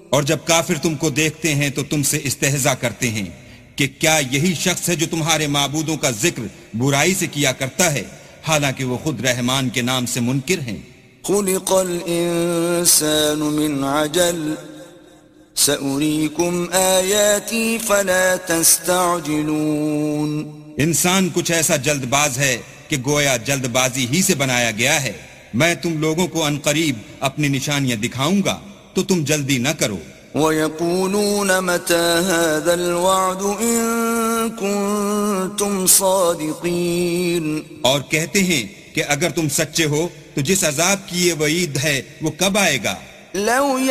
और जब काफिर तुमको देखते हैं तो तुमसे इस्तेहजा करते हैं कि क्या यही शख्स है जो तुम्हारे माबूदों का जिक्र बुराई से किया करता है, हालांकि वो खुद रहमान के नाम से मुनकिर हैं। खुलिक़ल इंसानु मिन अजल सउरीकुम आयाती फला तस्तअजिलून। इंसान कुछ ऐसा जल्दबाज है कि गोया जल्दबाजी ही से बनाया गया है। मैं तुम लोगों को अनकरीब अपनी निशानियां दिखाऊंगा तो तुम जल्दी न करो। वयक़ूलून मता हाज़ल वअदु इन कुंतुम सादिक़ीन। और कहते हैं कि अगर तुम सच्चे हो तो जिस अजाब की ये वईद है वो कब आएगा।